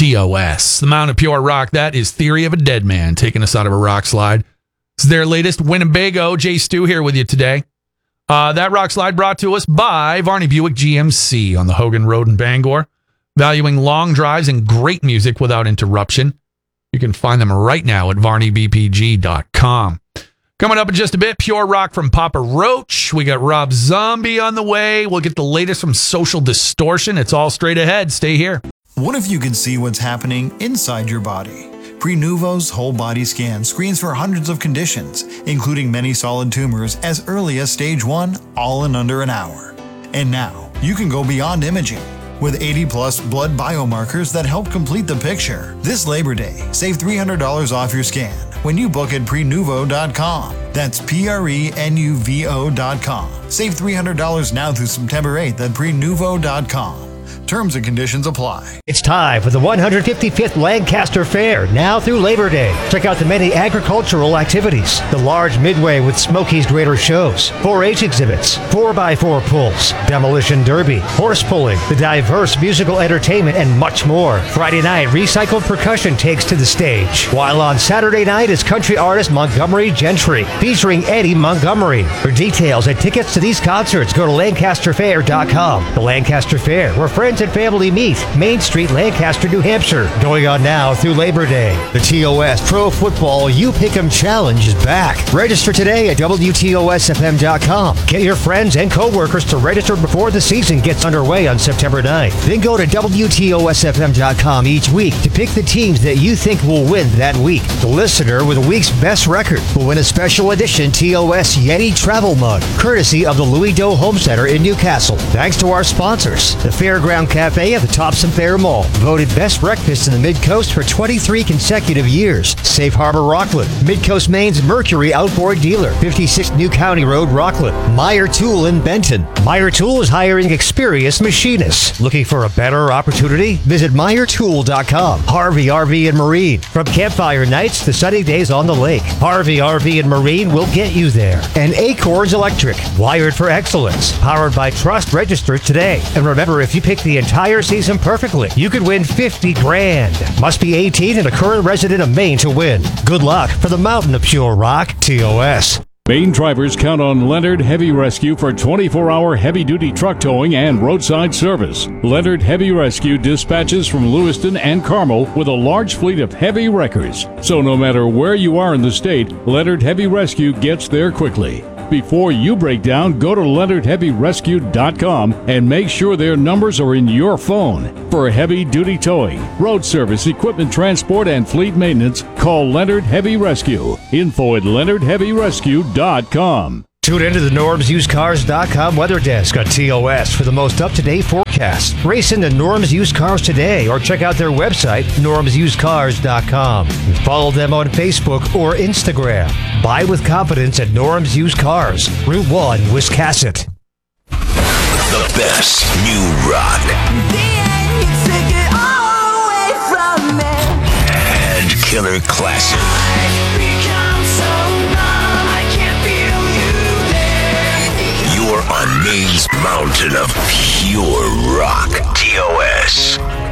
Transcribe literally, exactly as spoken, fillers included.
T O S. The Mound of Pure Rock, that is Theory of a Dead Man, taking us out of a rock slide. It's their latest Winnebago. Jay Stu here with you today. Uh, that rock slide brought to us by Varney Buick G M C on the Hogan Road in Bangor, valuing long drives and great music without interruption. You can find them right now at varney b p g dot com. Coming up in just a bit, Pure Rock from Papa Roach. We got Rob Zombie on the way. We'll get the latest from Social Distortion. It's all straight ahead. Stay here. What if you could see what's happening inside your body? Prenuvo's whole body scan screens for hundreds of conditions, including many solid tumors as early as stage one, all in under an hour. And now, you can go beyond imaging. With eighty plus blood biomarkers that help complete the picture. This Labor Day, save three hundred dollars off your scan when you book at prenuvo dot com. That's P R E N U V O dot com. Save three hundred dollars now through September eighth at prenuvo dot com. Terms and conditions apply. It's time for the one hundred fifty-fifth Lancaster Fair, now through Labor Day. Check out the many agricultural activities, the large midway with Smokey's Greater shows, four H exhibits, four by four pulls, demolition derby, horse pulling, the diverse musical entertainment, and much more. Friday night, recycled percussion takes to the stage, while on Saturday night is country artist Montgomery Gentry, featuring Eddie Montgomery. For details and tickets to these concerts, go to lancaster fair dot com. The Lancaster Fair, where friends and family meet. Main Street, Lancaster, New Hampshire. Going on now through Labor Day. The T O S Pro Football You Pick'em Challenge is back. Register today at W T O S F M dot com. Get your friends and co-workers to register before the season gets underway on September ninth. Then go to W T O S F M dot com each week to pick the teams that you think will win that week. The listener with the week's best record will win a special edition T O S Yeti travel mug, courtesy of the Louis Doe Home Center in Newcastle. Thanks to our sponsors, the Fairground Cafe at the Thompson Fair Mall, voted best breakfast in the Mid-Coast for twenty-three consecutive years. Safe Harbor Rockland, Mid-Coast Maine's Mercury Outboard Dealer, fifty-six New County Road, Rockland. Meyer Tool in Benton. Meyer Tool is hiring experienced machinists. Looking for a better opportunity? Visit meyer tool dot com. Harvey R V and Marine. From campfire nights to sunny days on the lake, Harvey R V and Marine will get you there. And Acorns Electric, wired for excellence. Powered by Trust. Register today. And remember, if you pick the entire season perfectly, you could win fifty grand. Must be eighteen and a current resident of Maine to win. Good luck for the Mountain of Pure Rock, T O S. Maine drivers count on Leonard Heavy Rescue for twenty-four hour heavy-duty truck towing and roadside service. Leonard Heavy Rescue dispatches from Lewiston and Carmel with a large fleet of heavy wreckers. So no matter where you are in the state, Leonard Heavy Rescue gets there quickly. Before you break down, go to leonard heavy rescue dot com and make sure their numbers are in your phone. For heavy-duty towing, road service, equipment transport, and fleet maintenance, call Leonard Heavy Rescue. Info at leonard heavy rescue dot com. Tune into the norms used cars dot com weather desk on T O S for the most up-to-date forecast. Race into Norms Used Cars today or check out their website, norms used cars dot com. And follow them on Facebook or Instagram. Buy with confidence at Norms Used Cars, Route one, Wiscasset. The best new rock. And killer classic. You're on Maine's mountain of pure rock. T O S.